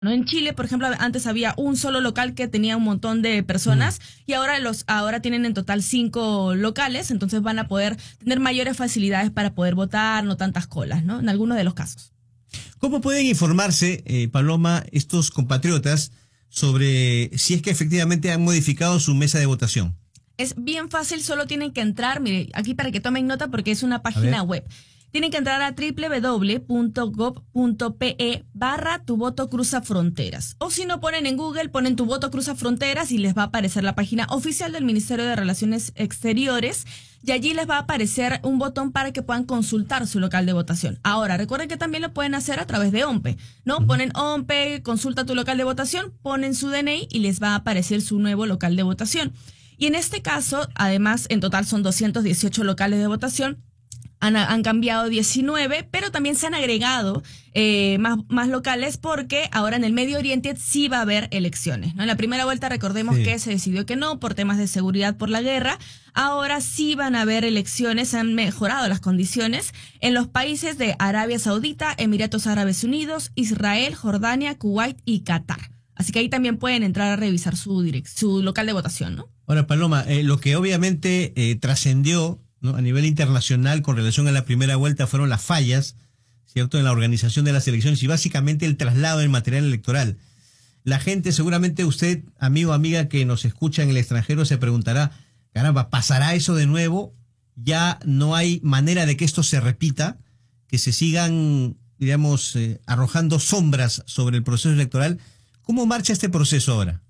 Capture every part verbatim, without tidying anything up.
¿no? En Chile, por ejemplo, antes había un solo local que tenía un montón de personas mm. y ahora los ahora tienen en total cinco locales, entonces van a poder tener mayores facilidades para poder votar, no tantas colas, ¿no? En algunos de los casos. ¿Cómo pueden informarse, eh, Paloma, estos compatriotas sobre si es que efectivamente han modificado su mesa de votación? Es bien fácil, solo tienen que entrar, mire, aquí para que tomen nota porque es una página web. Tienen que entrar a doble u doble u doble u punto gob punto pe barra tu voto cruza fronteras. O si no ponen en Google, ponen tu voto cruza fronteras y les va a aparecer la página oficial del Ministerio de Relaciones Exteriores y allí les va a aparecer un botón para que puedan consultar su local de votación. Ahora, recuerden que también lo pueden hacer a través de OMPE, ¿no? Uh-huh. Ponen OMPE, consulta tu local de votación, ponen su D N I y les va a aparecer su nuevo local de votación. Y en este caso, además, en total son doscientos dieciocho locales de votación. Han, han cambiado diecinueve, pero también se han agregado eh, más, más locales porque ahora en el Medio Oriente sí va a haber elecciones, ¿no? En la primera vuelta recordemos sí. que se decidió que no por temas de seguridad por la guerra. Ahora sí van a haber elecciones, se han mejorado las condiciones en los países de Arabia Saudita, Emiratos Árabes Unidos, Israel, Jordania, Kuwait y Qatar. Así que ahí también pueden entrar a revisar su, direct, su local de votación, ¿no? Ahora, Paloma, eh, lo que obviamente eh, trascendió, ¿no?, a nivel internacional con relación a la primera vuelta fueron las fallas, ¿cierto?, en la organización de las elecciones y básicamente el traslado del material electoral. La gente, seguramente usted, amigo o amiga que nos escucha en el extranjero, se preguntará, caramba, ¿pasará eso de nuevo? Ya no hay manera de que esto se repita, que se sigan, digamos, eh, arrojando sombras sobre el proceso electoral. ¿Cómo marcha este proceso ahora?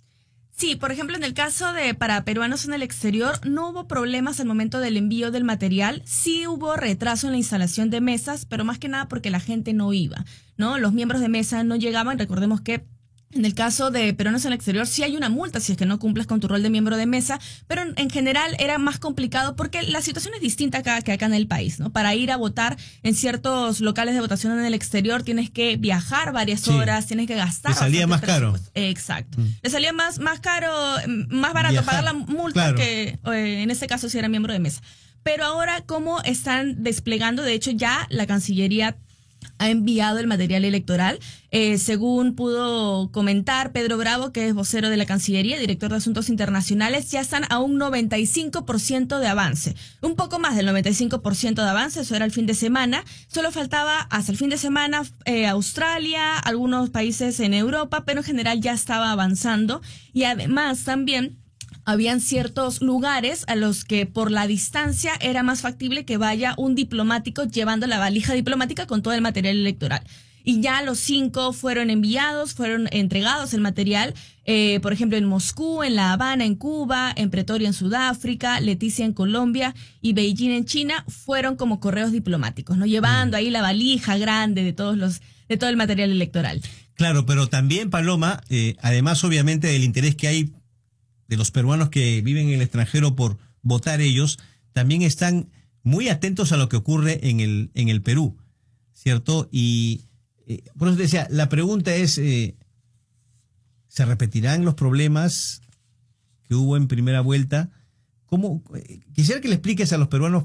Sí, por ejemplo, en el caso de para peruanos en el exterior, no hubo problemas al momento del envío del material. Sí hubo retraso en la instalación de mesas, pero más que nada porque la gente no iba, ¿no? Los miembros de mesa no llegaban. Recordemos que en el caso de peruanos en el exterior sí hay una multa si es que no cumples con tu rol de miembro de mesa, pero en, en general era más complicado porque la situación es distinta acá que acá en el país, ¿no? Para ir a votar en ciertos locales de votación en el exterior tienes que viajar varias horas, sí. tienes que gastar. Le salía más caro. Exacto. Mm. Le salía más, más caro, más barato viajar. Pagar la multa claro. que eh, en este caso si era miembro de mesa. Pero ahora, ¿cómo están desplegando? De hecho, ya la Cancillería ha enviado el material electoral. Eh, según pudo comentar Pedro Bravo, que es vocero de la Cancillería, director de Asuntos Internacionales, ya están a un noventa y cinco por ciento de avance. Un poco más del noventa y cinco por ciento de avance, eso era el fin de semana. Solo faltaba hasta el fin de semana eh, Australia, algunos países en Europa, pero en general ya estaba avanzando. Y además también habían ciertos lugares a los que por la distancia era más factible que vaya un diplomático llevando la valija diplomática con todo el material electoral. Y ya los cinco fueron enviados, fueron entregados el material, eh, por ejemplo, en Moscú, en La Habana, en Cuba, en Pretoria, en Sudáfrica, Leticia, en Colombia y Beijing, en China, fueron como correos diplomáticos, ¿no? Llevando ahí la valija grande de todos los, de todo el material electoral. Claro, pero también, Paloma, eh, además obviamente del interés que hay de los peruanos que viven en el extranjero por votar ellos, también están muy atentos a lo que ocurre en el en el Perú, ¿cierto? Y eh, por eso te decía, la pregunta es, eh, ¿se repetirán los problemas que hubo en primera vuelta? ¿Cómo? Eh, quisiera que le expliques a los peruanos,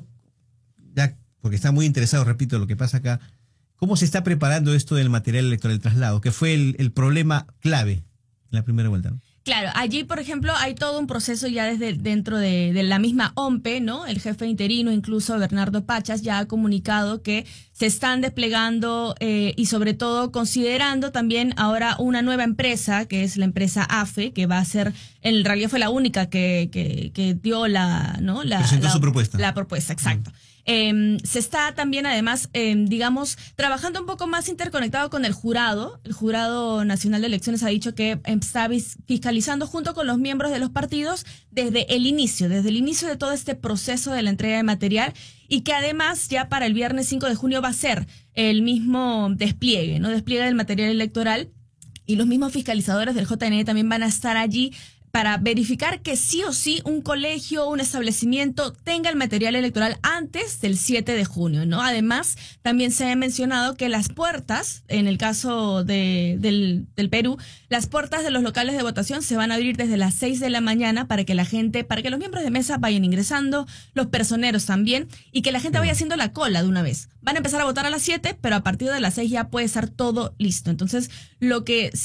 ya porque están muy interesados, repito, en lo que pasa acá, ¿cómo se está preparando esto del material electoral, el traslado, que fue el, el problema clave en la primera vuelta, ¿no? Claro, allí, por ejemplo, hay todo un proceso ya desde dentro de, de la misma OMPE, ¿no? El jefe interino, incluso Bernardo Pachas, ya ha comunicado que se están desplegando eh, y sobre todo considerando también ahora una nueva empresa, que es la empresa AFE, que va a ser, en realidad fue la única que, que, que dio la, ¿no? La, Presentó la, su propuesta. La propuesta, exacto. Mm. Eh, se está también, además, eh, digamos, trabajando un poco más interconectado con el jurado. El Jurado Nacional de Elecciones ha dicho que está fiscalizando junto con los miembros de los partidos desde el inicio, desde el inicio de todo este proceso de la entrega de material y que además ya para el viernes cinco de junio va a ser el mismo despliegue, ¿no? Despliegue del material electoral y los mismos fiscalizadores del J N E también van a estar allí para verificar que sí o sí un colegio o un establecimiento tenga el material electoral antes del siete de junio, ¿no? Además, también se ha mencionado que las puertas, en el caso de, del, del Perú, las puertas de los locales de votación se van a abrir desde las seis de la mañana para que la gente, para que los miembros de mesa vayan ingresando, los personeros también, y que la gente vaya haciendo la cola de una vez. Van a empezar a votar a las siete, pero a partir de las seis ya puede estar todo listo. Entonces, lo que